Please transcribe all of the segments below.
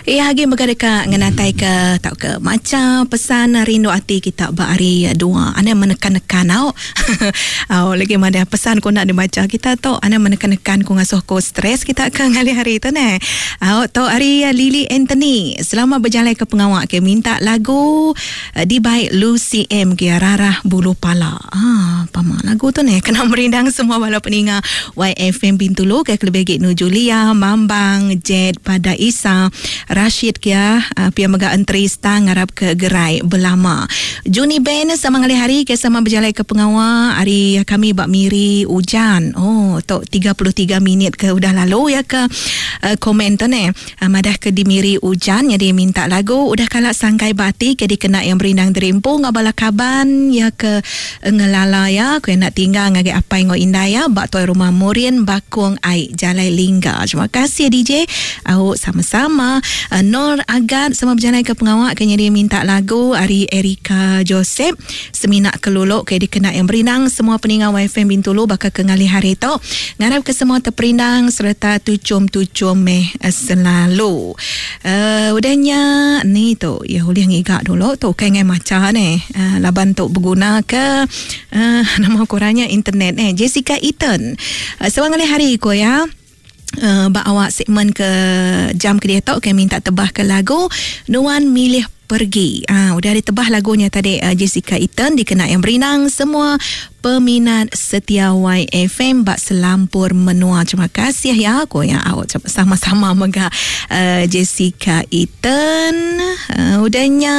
Lagi berkata ngenatai ke tak ke macam pesan rindu hati kita bari dua ana menekan-nekan lagi mana pesan ko nak dibaca kita tu ana menekan-nekan ko ngasuh ko stres kita akan hari tu ne tu hari Lily Anthony selama berjalan ke pengawak ke minta lagu di baik Lucy M ke Rarah Bulu Pala pama lagu tu ne kena merindang semua bala peninga YFM Bintulu ke lebih Nu Julia Mambang Jet pada Isa Rashid kia pia mega entri stang ngarap ke gerai belama Juni Ben sama ngali hari ke sama berjalan ke pengawa hari kami bak miri hujan tok 33 minit ke udah lalu ya ke komen tu ne madah ke dimiri hujan jadi minta lagu udah kalak sangkai bati ke dikena yang berindang derimpung ngabala kaban ya ke ngelala ya ku nak tinggal ngage apa ngo indah ya bak toy rumah Murian Bakung ai Jalai Lingga. Terima kasih DJ sama-sama Nur Agad sama berjalan ke pengawak kenya dia minta lagu Ari Erika Joseph Seminak Keluluk ke dikena yang berindang semua peningan YFM Bintulu bakal kengali hari tu ngarap ke semua terperindang serta tucum-tucum selalu udahnya ni tu ya boleh ngigak dulu tu kayak macam ni laban tu berguna ke nama korangnya internet Jessica Eaton semangat hari ko ya bak awak segmen ke jam ke dia tok kami minta tebah ke lagu Nuan Milih Pergi. Udah ditebah lagunya tadi Jessica Eaton dikena yang berinang semua peminat setia YFM bak selampur menua. Terima kasih ya aku yang awak sama-sama mega Jessica Eaton. Udahnya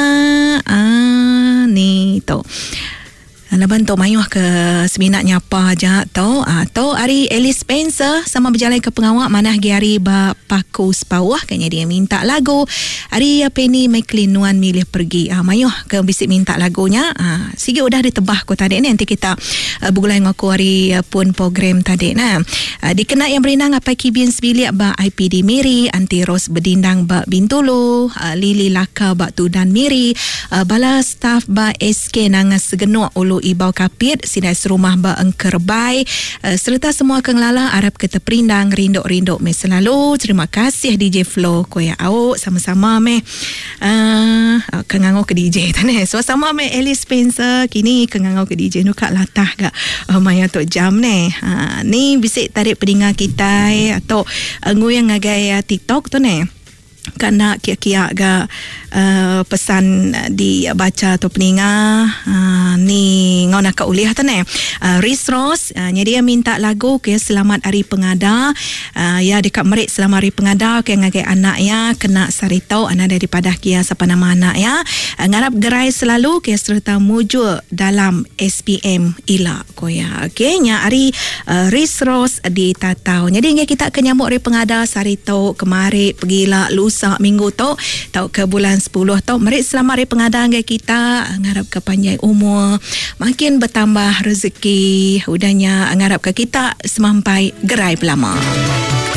ni tu. Laban tu mayuh ke seminatnya apa aja tu atau hari Alice Spencer sama berjalan ke pengawak manah hari ba paku sepawah kayaknya dia minta lagu hari Penny McLean Nuan Milih Pergi mayuh ke bisik minta lagunya sikit udah ditebah ko tadi ni nanti kita bergulai dengan aku hari pun program tadi dikena yang berinang apa kibin sebilik ba IPD Miri Anti Ros Bedindang ba Bintulu Lili Laka ba Tudan Miri bala staff ba SK nangas segenuk ulu Ibau Kapit Sinai Serumah ba Engkerbai serta semua kenglala Arab keteperindang rinduk-rinduk me selalu. Terima kasih DJ Flo ko ya awak sama-sama me kengango ke DJ tane so sama me Alice Spencer kini kengango ke DJ nu kak latah gak maya tok jam ne ni bisik tarik peninga kita atau nguyang ngagai TikTok tu ne kana kia-kia ga pesan dibaca tu peninga ni ngona ka uliah tu ne Riz Ross dia minta lagu ke selamat hari pengada ya dekat merik selamat hari pengada ke ngagai anak ya kena saritau anak daripada kia siapa nama anak ya ngarap gerai selalu ke serta mujur dalam SPM ila ko ya okey nya hari Riz Ross di tatau jadi kita ke nyambut hari pengada saritau kemari pergilah lusa minggu tu tau ke bulan 10 tau merik selamat hari pengadaan kita ngarap ke panjang umur makin bertambah rezeki udahnya ngarap ke kita semampai gerai belama.